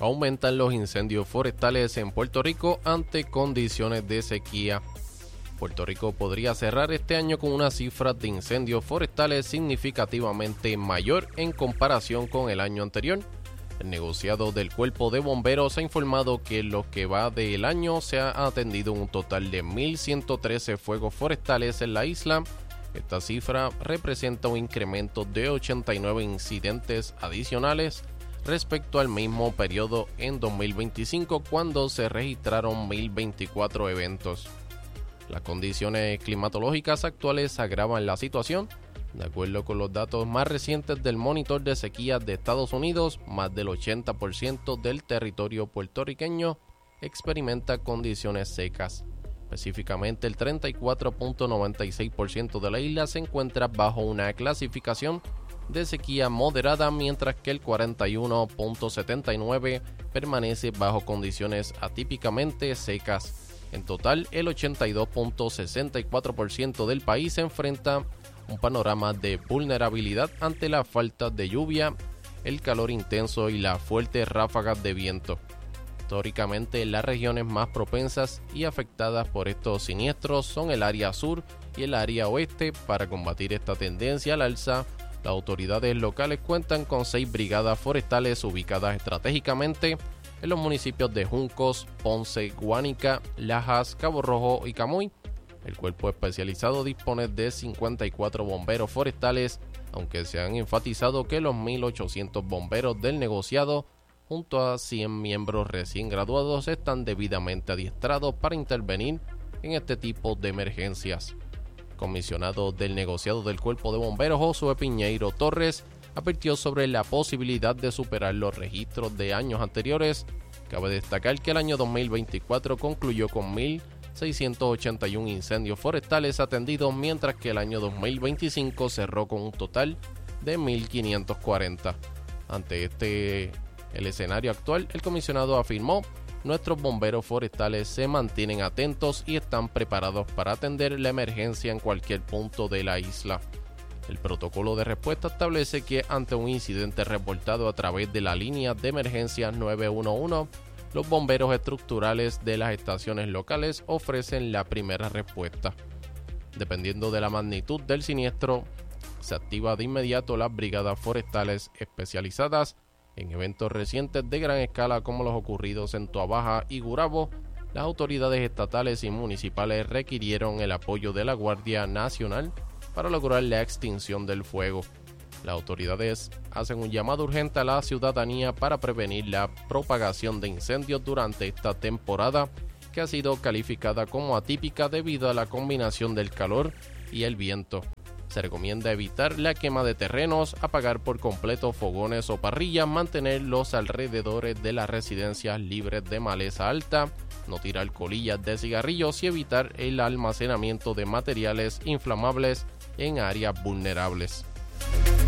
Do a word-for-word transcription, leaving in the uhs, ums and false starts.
Aumentan los incendios forestales en Puerto Rico ante condiciones de sequía. Puerto Rico podría cerrar este año con una cifra de incendios forestales significativamente mayor en comparación con el año anterior. El negociado del Cuerpo de Bomberos ha informado que en lo que va del año se ha atendido un total de mil ciento trece fuegos forestales en la isla. Esta cifra representa un incremento de ochenta y nueve incidentes adicionales respecto al mismo periodo en dos mil veinticinco, cuando se registraron mil veinticuatro eventos. Las condiciones climatológicas actuales agravan la situación. De acuerdo con los datos más recientes del Monitor de Sequías de Estados Unidos, más del ochenta por ciento del territorio puertorriqueño experimenta condiciones secas. Específicamente, el treinta y cuatro punto noventa y seis por ciento de la isla se encuentra bajo una clasificación de sequía moderada, mientras que el cuarenta y uno punto setenta y nueve por ciento permanece bajo condiciones atípicamente secas. En total, el ochenta y dos punto sesenta y cuatro por ciento del país se enfrenta un panorama de vulnerabilidad ante la falta de lluvia, el calor intenso y las fuertes ráfagas de viento. Históricamente, las regiones más propensas y afectadas por estos siniestros son el área sur y el área oeste. Para combatir esta tendencia al alza, las autoridades locales cuentan con seis brigadas forestales ubicadas estratégicamente en los municipios de Juncos, Ponce, Guánica, Lajas, Cabo Rojo y Camuy. El cuerpo especializado dispone de cincuenta y cuatro bomberos forestales, aunque se han enfatizado que los mil ochocientos bomberos del negociado, junto a cien miembros recién graduados, están debidamente adiestrados para intervenir en este tipo de emergencias. El comisionado del negociado del Cuerpo de Bomberos, Josué Piñeiro Torres, advirtió sobre la posibilidad de superar los registros de años anteriores. Cabe destacar que el año dos mil veinticuatro concluyó con mil seiscientos ochenta y uno incendios forestales atendidos, mientras que el año dos mil veinticinco cerró con un total de mil quinientos cuarenta. Ante este el escenario actual, el comisionado afirmó: nuestros bomberos forestales se mantienen atentos y están preparados para atender la emergencia en cualquier punto de la isla. El protocolo de respuesta establece que ante un incidente reportado a través de la línea de emergencias nueve uno uno, los bomberos estructurales de las estaciones locales ofrecen la primera respuesta. Dependiendo de la magnitud del siniestro, se activa de inmediato las brigadas forestales especializadas. En eventos recientes de gran escala como los ocurridos en Toabaja y Gurabo, las autoridades estatales y municipales requirieron el apoyo de la Guardia Nacional para lograr la extinción del fuego. Las autoridades hacen un llamado urgente a la ciudadanía para prevenir la propagación de incendios durante esta temporada, que ha sido calificada como atípica debido a la combinación del calor y el viento. Se recomienda evitar la quema de terrenos, apagar por completo fogones o parrillas, mantener los alrededores de las residencias libres de maleza alta, no tirar colillas de cigarrillos y evitar el almacenamiento de materiales inflamables en áreas vulnerables.